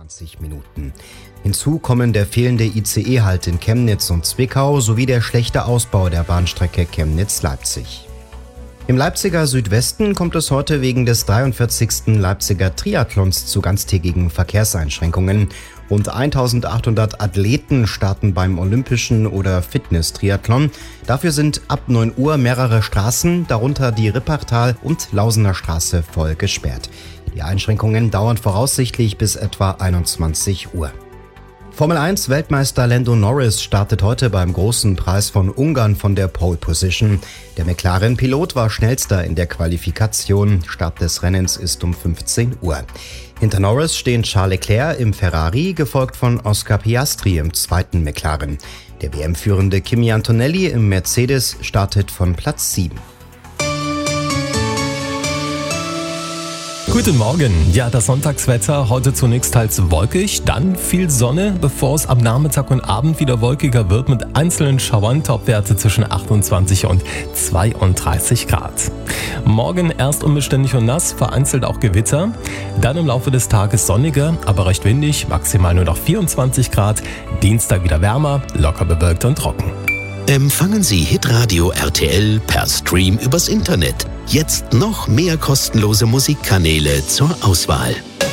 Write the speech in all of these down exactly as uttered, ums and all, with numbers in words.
einundzwanzig Minuten. Hinzu kommen der fehlende I C E-Halt in Chemnitz und Zwickau sowie der schlechte Ausbau der Bahnstrecke Chemnitz-Leipzig. Im Leipziger Südwesten kommt es heute wegen des dreiundvierzigsten Leipziger Triathlons zu ganztägigen Verkehrseinschränkungen. Rund eintausendachthundert Athleten starten beim Olympischen oder Fitness-Triathlon. Dafür sind ab neun Uhr mehrere Straßen, darunter die Rippertal- und Lausener Straße, voll gesperrt. Die Einschränkungen dauern voraussichtlich bis etwa einundzwanzig Uhr. Formel eins Weltmeister Lando Norris startet heute beim Großen Preis von Ungarn von der Pole Position. Der McLaren-Pilot war schnellster in der Qualifikation. Start des Rennens ist um fünfzehn Uhr. Hinter Norris stehen Charles Leclerc im Ferrari, gefolgt von Oscar Piastri im zweiten McLaren. Der W M-führende Kimi Antonelli im Mercedes startet von Platz sieben. Guten Morgen. Ja, das Sonntagswetter heute zunächst teils wolkig, dann viel Sonne, bevor es am Nachmittag und Abend wieder wolkiger wird mit einzelnen Schauern, Topwerte zwischen achtundzwanzig und zweiunddreißig Grad. Morgen erst unbeständig und nass, vereinzelt auch Gewitter. Dann im Laufe des Tages sonniger, aber recht windig, maximal nur noch vierundzwanzig Grad. Dienstag wieder wärmer, locker bewölkt und trocken. Empfangen Sie Hitradio R T L per Stream übers Internet. Jetzt noch mehr kostenlose Musikkanäle zur Auswahl.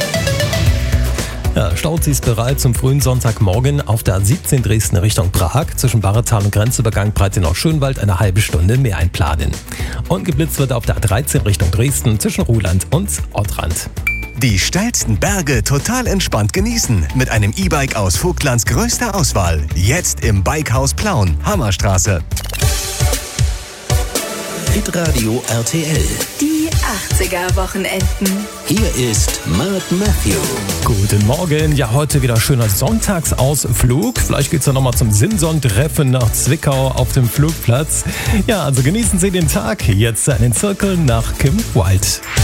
Ja, Staus ist bereit zum frühen Sonntagmorgen auf der A siebzehn Dresden Richtung Prag. Zwischen Barretal und Grenzübergang Breitenau-Schönwald eine halbe Stunde mehr einplanen. Und geblitzt wird auf der A dreizehn Richtung Dresden zwischen Ruhland und Ottrand. Die steilsten Berge total entspannt genießen mit einem E-Bike aus Vogtlands größter Auswahl. Jetzt im Bikehaus Plauen, Hammerstraße. Hitradio R T L. Die achtziger-Wochenenden. Hier ist Mark Matthew. Guten Morgen. Ja, heute wieder schöner Sonntagsausflug. Vielleicht geht's ja nochmal zum Simson-Treffen nach Zwickau auf dem Flugplatz. Ja, also genießen Sie den Tag. Jetzt einen Zirkel nach Kim Wilde.